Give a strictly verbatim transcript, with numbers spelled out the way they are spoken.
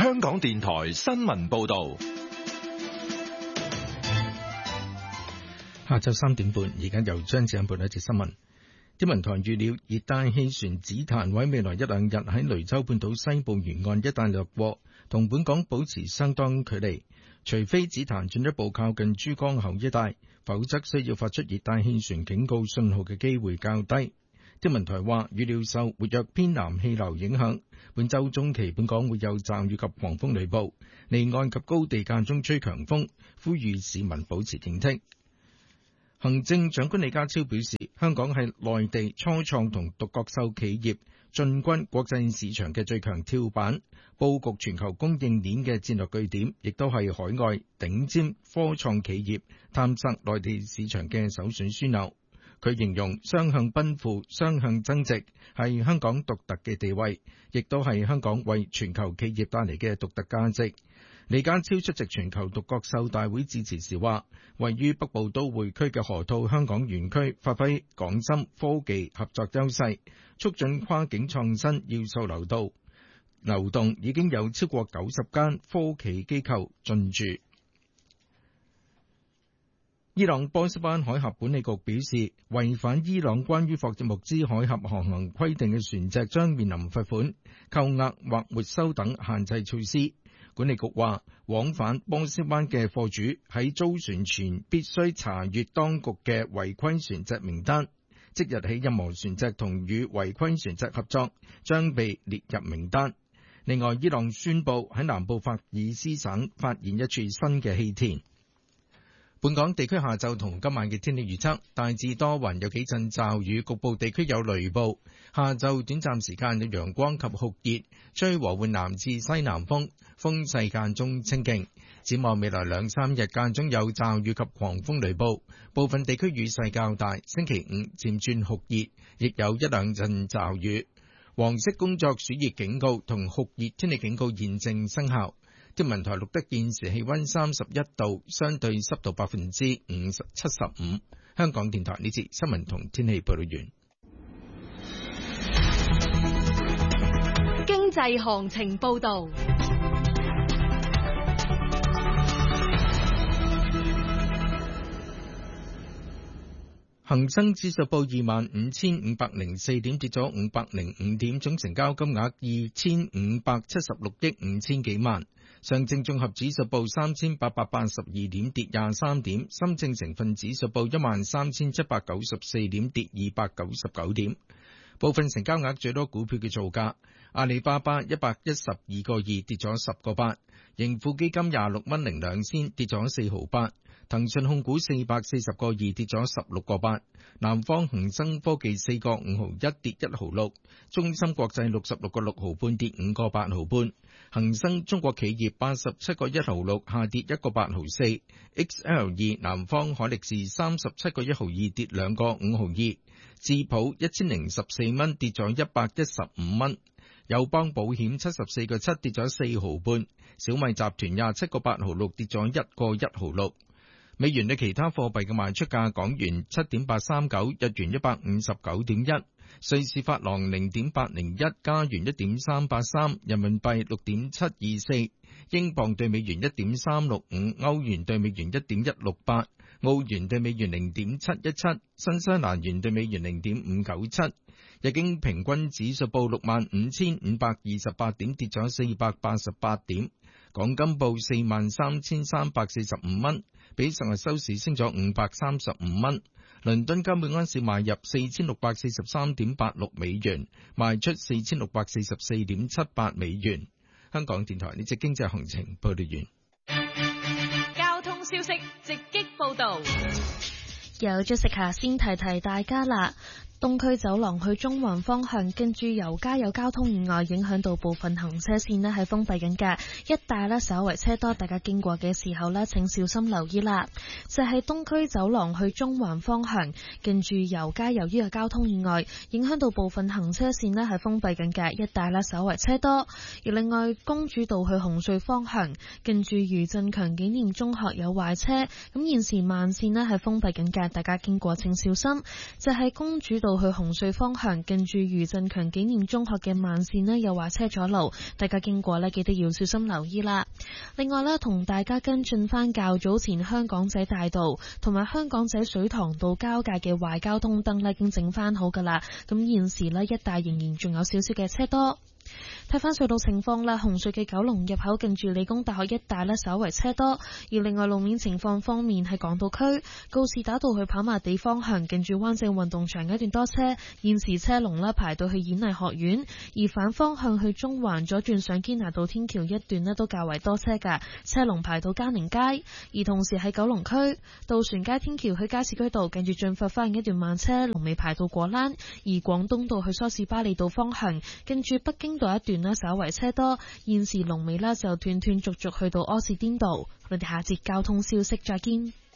香港電台新聞報道。 下晝三點半，而家由張子欣報一節新聞。天文台預料熱帶氣旋紫檀喺未來一兩日喺雷州半島西部沿岸一帶掠過，同本港保持相當距離。除非紫檀進一步靠近珠江口一帶，否則需要發出熱帶氣旋警告信號嘅機會較低。天文台話，預料受活躍偏南氣流影響，本週中期本港會有驟雨及狂風雷暴，離岸及高地間中吹強風，呼籲市民保持警惕。行政長官李家超表示，香港係內地初創同獨角獸企業進軍國際市場嘅最強跳板，佈局全球供應鏈嘅戰略據點，亦都係海外頂尖科創企業探索內地市場嘅首選樞紐。佢形容雙向奔赴、雙向增值係香港獨特嘅地位，亦都係香港為全球企業帶嚟嘅獨特價值。李家超出席全球獨角獸大會致辭時話，位於北部都會區嘅河套香港園區發揮港深科技合作優勢，促進跨境創新要素流動。流動已經有超過九十間科企機構進駐。伊朗波斯灣海峽管理局表示，違反伊朗關於霍爾木茲海峽航行規定嘅船隻將面臨罰款、扣押或沒收等限制措施。管理局話，往返波斯灣嘅貨主喺租船前必須查閱當局嘅違規船隻名單，即日起任何船隻同與違規船隻合作將被列入名單。另外，伊朗宣布喺南部法爾斯省發現一處新嘅氣田。本港地區下晝同今晚嘅天氣預測，大致多雲，有幾陣驟雨，局部地區有雷暴。下晝短暫時間有陽光及酷熱，吹和緩南至西南風，風勢間中清勁。展望未來兩三日間中有驟雨及狂風雷暴，部分地區雨勢較大。星期五漸轉酷熱，亦有一兩陣驟雨。黃色工作暑熱警告同酷熱天氣警告現正生效。天文台錄得現時氣溫三十一度，相對濕度百分之五十七十五。香港電台呢節新聞同天氣報道完。 經濟行情報道。 恒生指數報二萬五千五百零四點，跌咗五百零五點，總成交金額二千五百七十六億五千幾萬。上證綜合指數報三千八百八十二點，跌廿三點。深證成分指數報一萬三千七百九十四點，跌二百九十九點。部分成交額最多股票嘅造價：阿里巴巴一百一十二個二，跌咗十個八；盈富基金廿六蚊零兩仙，跌咗四毫八；騰訊控股四百四十個二，跌咗十六個八；南方恒生科技四個五毫一，跌一毫六；中芯國際六十六個六毫半，跌五個八毫半；恒生中國企業八十七個一毫六，下跌一個八毫四；X L 二南方海力士三十七個一毫二，跌兩個五毫二；智普一千零十四蚊，跌咗一百一十五蚊；友邦保險七十四個七，跌咗四毫半；小米集團廿七個八毫六，跌咗一個一毫六。美元對其他貨幣嘅賣出價：港元七點八三九，日元一百五十九點一，瑞士法郎零點八零一，加元一點三八三，人民幣六點七二四，英鎊對美元一點三六五，歐元對美元一點一六八，澳元對美元零點七一七，新西蘭元對美元零點五九七。日經平均指數報六萬五千五百二十八點，跌咗四百八十八點。港金報四萬三千三百四十五蚊，比上日收市升咗五百三十五蚊。倫敦金每盎司買入四千六百四十三點八六美元，賣出四千六百四十四點七八美元。香港電台呢隻經濟行情報道完。 交通消息直擊報道。 有咗食下先提提大家啦。東區走廊去中環方向，跟住油街有交通意外影響到部分行車線呢係封閉緊嘅，一帶呢稍為車多，大家經過嘅時候呢請小心留意啦。就係、是、東區走廊去中環方向，跟住油街由於個交通意外影響到部分行車線呢係封閉緊嘅，一帶呢稍為車多。而另外公主道去紅隧方向，跟住余振強紀念中學有壞車，咁現時慢線呢係封閉緊嘅，大家經過請小心。就係、是、公主道道去紅隧方向，近住余振強紀念中學嘅慢線呢又話車阻路，大家經過呢記得要小心留意啦。另外呢，同大家跟進翻較早前香港仔大道同埋香港仔水塘道交界嘅壞交通燈呢已經整翻好噶啦，咁現時呢，一帶仍然仲有少少嘅車多。睇翻隧道情況啦，紅隧嘅九龍入口近住理工大學一帶呢稍為車多，而另外路面情況方面喺港島區告士打道去跑馬地方向近住灣仔運動場一段多車，現時車龍呢排到去演藝學院，而反方向去中環左轉上堅拿道天橋一段呢都較為多車㗎，車龍排到嘉寧街。而同時喺九龍區渡船街天橋去加士居道近住駿發花園一段慢車，龍尾排到果欄，而廣東道去梳士巴利道方向近住北京道一段呢稍為車多，現時龍尾呢就斷斷續續去到柯士甸道。我哋下節交通消息再見。